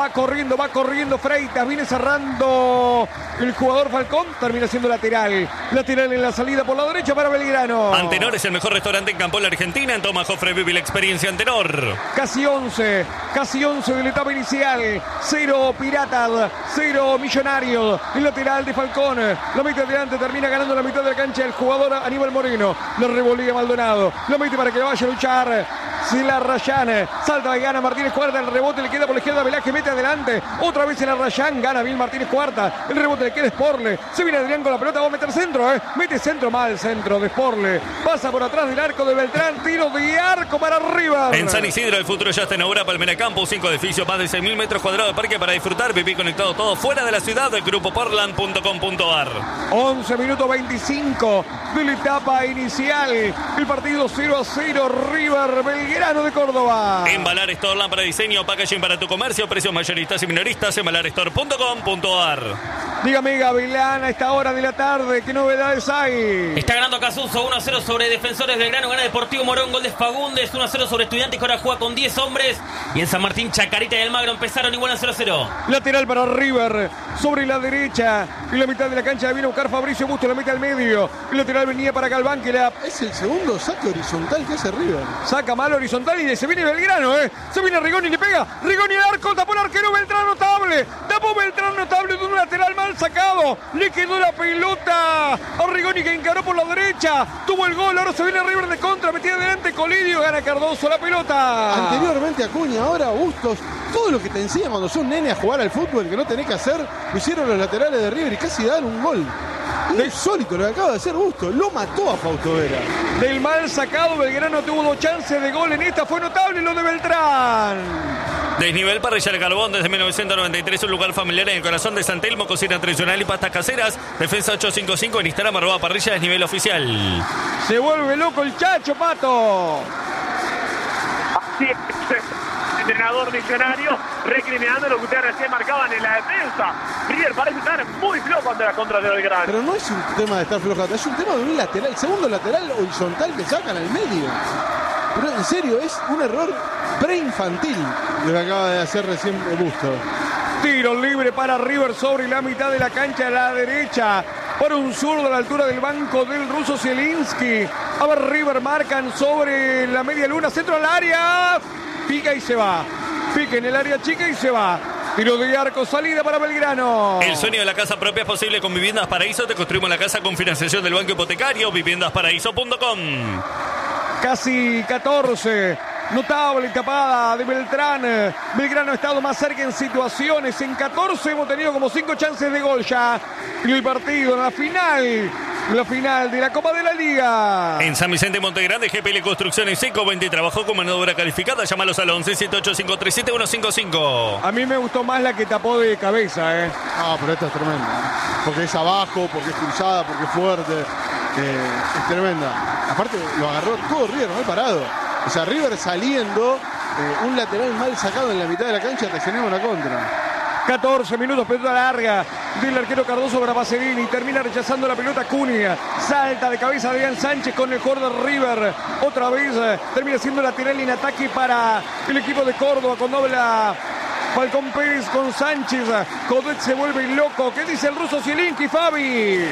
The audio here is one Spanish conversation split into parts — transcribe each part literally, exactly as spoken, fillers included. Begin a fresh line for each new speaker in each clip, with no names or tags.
Va corriendo, va corriendo Freitas, viene cerrando el jugador Falcón, termina siendo lateral. Lateral en la salida por la derecha para Belgrano.
Antenor es el mejor restaurante en Campo la Argentina. En Tomahawk vive la experiencia Antenor.
Casi once, casi once de la etapa inicial. Cero Piratas, cero Millonarios. El lateral de Falcón, la mete adelante, termina ganando la mitad de la cancha el jugador Aníbal Moreno. Lo revolea Maldonado, lo mete para que vaya a luchar. Si la Rayán, salta y gana Martínez Cuarta, el rebote le queda por la izquierda, Velázquez mete adelante, otra vez en la Rayán, gana bien Martínez Cuarta, el rebote le queda Sporle, se viene Adrián con la pelota, va a meter centro, eh, mete centro mal, centro de Sporle, pasa por atrás del arco de Beltrán, tiro de arco para arriba.
En San Isidro el futuro ya está en obra, Palmera Campus, cinco edificios, más de seis mil metros cuadrados de parque para disfrutar, vivir conectado todo fuera de la ciudad, del grupo portland punto com punto ar.
once minutos veinticinco de la etapa inicial, el partido cero a cero, River Belgrano de Córdoba.
Embalar Store, lámpara de diseño, packaging para tu comercio, precios mayoristas y minoristas, embalar store punto com punto ar.
Dígame, Gavilán, a esta hora de la tarde, ¿qué novedades hay?
Está ganando Casuso uno a cero sobre Defensores Belgrano, gana Deportivo Morón, gol de Fagundes, uno a cero sobre Estudiantes, que ahora juega con diez hombres. Y en San Martín, Chacarita y Almagro empezaron igual a cero a cero.
Lateral para River, sobre la derecha, en la mitad de la cancha viene a buscar Fabricio Busto, la mete al medio. El lateral venía para Galván, que la...
Es el segundo saque horizontal que hace River.
Saca mal horizontal y se viene Belgrano, ¿eh? Se viene Rigoni, le pega. Rigoni al arco, tapó el arquero Beltrán Notable. Tapó Beltrán Notable de un lateral mal sacado. Le quedó la pelota a Rigoni, que encaró por la derecha. Tuvo el gol, ahora se viene River de contra. Metida adelante Colidio, gana Cardoso la pelota.
Anteriormente Acuña, ahora Bustos. Todo lo que te enseñan cuando sos nene a jugar al fútbol que no tenés que hacer, lo hicieron los laterales de River y casi dan un gol. Es insólito lo que acaba de hacer Bustos. Lo mató a Fausto Vera.
Del mal sacado, Belgrano tuvo dos chances de gol en esta. Fue notable lo de Beltrán.
Desnivel Parrilla del Carbón desde mil novecientos noventa y tres, un lugar familiar en el corazón de San Telmo, cocina tradicional y pastas caseras. Defensa ocho cinco cinco en Instagram, arroba parrilla desnivel oficial.
Se vuelve loco el Chacho, Pato.
Así es. Entrenador Millonario recriminando lo que ustedes recién marcaban en la defensa. River parece estar muy flojo ante la contra de Belgrano.
Pero no es un tema de estar flojo, es un tema de un lateral, segundo lateral horizontal que sacan al medio. Pero en serio, es un error preinfantil lo que acaba de hacer recién Bustos.
Tiro libre para River sobre la mitad de la cancha a la derecha. Por un zurdo a la altura del banco del ruso Zielinski. A ver, River marcan sobre la media luna, centro al área. Pica y se va. Pica en el área chica y se va. Tiro de arco, salida para Belgrano.
El sueño de la casa propia es posible con Viviendas Paraíso. Te construimos la casa con financiación del Banco Hipotecario. viviendas paraíso punto com.
Casi catorce. Notable tapada de Beltrán. Belgrano ha estado más cerca en situaciones. En catorce hemos tenido como cinco chances de gol ya. Y el partido en la final. La final de la Copa de la Liga.
En San Vicente Montegrande, G P L Construcciones cinco veinte trabajó con mano de obra calificada. Llámalos al once siete ocho cinco tres siete uno cinco cinco.
A mí me gustó más la que tapó de cabeza, ¿eh?
Ah, pero esta es tremenda. Porque es abajo, porque es cruzada, porque es fuerte. Eh, es tremenda. Aparte, lo agarró todo River, mal parado. O sea, River saliendo, eh, un lateral mal sacado en la mitad de la cancha, reaccionó una contra.
catorce minutos, pelota larga del arquero Cardoso para Pacerini. Termina rechazando la pelota Cunha. Salta de cabeza Adrián Sánchez con el jugador de River. Otra vez eh, termina siendo lateral en ataque para el equipo de Córdoba cuando habla Falcón Pérez con Sánchez. Codet se vuelve loco. ¿Qué dice el ruso Zielinski, Fabi?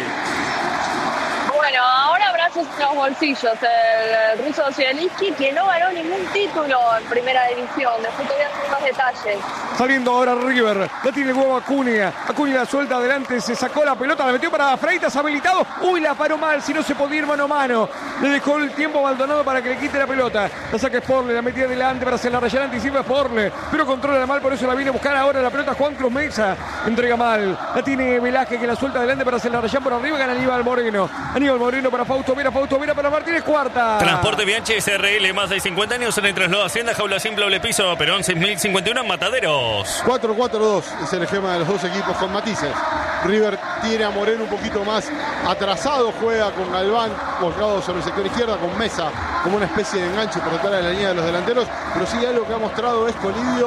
Bueno, ahora brazos en los bolsillos. El, el ruso Zielinski, que no ganó ningún título en primera división. Después te voy a hacer más detalles.
Saliendo ahora River, la tiene el huevo Acuña. Acuña la suelta adelante, se sacó la pelota, la metió para Freitas, habilitado. Uy, la paró mal, si no se podía ir mano a mano. Le dejó el tiempo a Maldonado para que le quite la pelota. La saca Sporle, la metía adelante para hacer la rayada, anticipa Sporle, pero controla mal, por eso la viene a buscar ahora la pelota Juan Cruz Mesa. Entrega mal, la tiene Velázquez que la suelta adelante para hacer la rayada por arriba, gana Aníbal Moreno. Aníbal Moreno para Fausto Vera, Fausto Vera para Martínez Cuarta.
Transporte Bianchi S R L, más de cincuenta años en el traslado Hacienda, jaula simple, doble piso, Perón seis mil cincuenta y uno, Mataderos.
cuatro cuatro dos es el esquema de los dos equipos con matices. River tiene a Moreno un poquito más atrasado, juega con Galván volcado sobre el sector izquierda, con Mesa como una especie de enganche por detrás de la línea de los delanteros, pero sí algo que ha mostrado es Colidio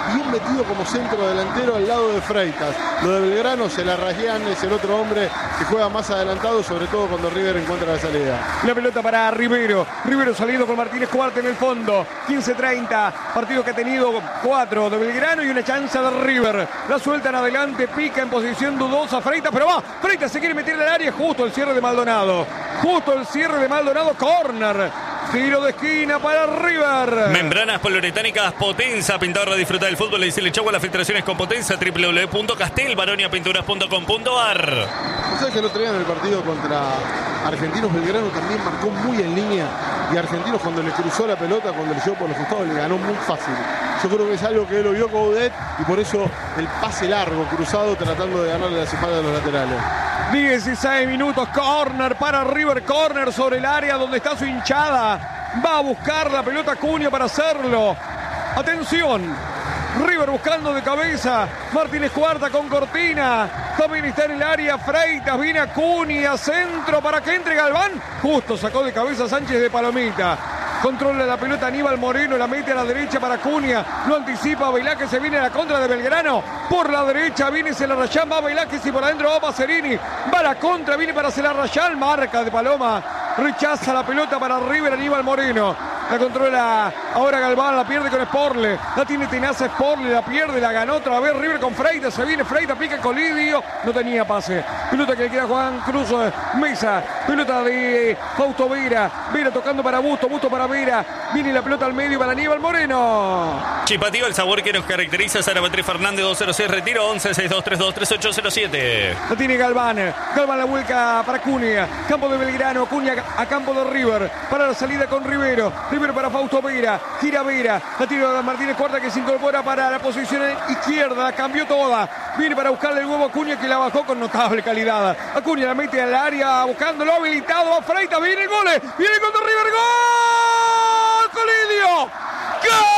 bien metido como centro delantero al lado de Freitas. Lo de Belgrano, Celarrayán es el otro hombre que juega más adelantado, sobre todo cuando River encuentra la salida.
La pelota para Rivero. Rivero saliendo con Martínez Cuarta en el fondo. quince treinta. Partido que ha tenido cuatro de Belgrano y una chance de River. La sueltan adelante, pica en posición dudosa Freitas, pero va. Freitas se quiere meter en el área. Justo el cierre de Maldonado. Justo el cierre de Maldonado. Córner. Tiro de esquina para River.
Membranas poliuretánicas Potenza. Pintar para disfrutar del fútbol. Le dice el Chagua. Las filtraciones con Potenza. doble u doble u doble u punto castel baronia pinturas punto com punto a r.
¿Sabes que el otro día en el partido contra Argentinos Belgrano también marcó muy en línea? Y Argentinos, cuando le cruzó la pelota, cuando le llevó por los costados, le ganó muy fácil. Yo creo que es algo que lo vio Coudet y por eso el pase largo, cruzado, tratando de ganarle las espaldas de los laterales.
dieciséis minutos, corner para River, corner sobre el área donde está su hinchada. Va a buscar la pelota Cunha para hacerlo. Atención, River buscando de cabeza. Martínez Cuarta con Cortina. También está en el área Freitas. Viene Cunha, centro para que entre Galván. Justo sacó de cabeza Sánchez de Palomita. Controla la pelota Aníbal Moreno, la mete a la derecha para Cunha, lo anticipa Velázquez, se viene a la contra de Belgrano, por la derecha viene Celarrayán, va Velázquez y por adentro va Pacerini, va a la contra, viene para Celarrayán, marca de Paloma, rechaza la pelota para River Aníbal Moreno, la controla ahora Galván, la pierde con Sporle, la tiene tenaz Sporle, la pierde, la ganó otra vez River con Freitas, se viene Freitas, pica Colidio, no tenía pase, pelota que le queda Juan Cruz Mesa, pelota de Fausto Vera, Vera tocando para Busto, Busto para Vera, viene la pelota al medio para Aníbal Moreno.
Chipatío, el sabor que nos caracteriza. Sara Beatriz Fernández, dos cero seis, retiro, once seis dos tres dos tres ocho cero siete.
La tiene Galván, Galván la vuelca para Cunha, campo de Belgrano, Cunha a campo de River, para la salida con Rivero, Rivero para Fausto Vera, gira Vera, la tira Martínez Cuarta que se incorpora para la posición izquierda, la cambió toda, viene para buscarle el huevo a Cunha que la bajó con notable calidad. Acuña la mete al área buscándolo habilitado a Freitas, viene el gol, viene contra River, gol, Colidio, gol.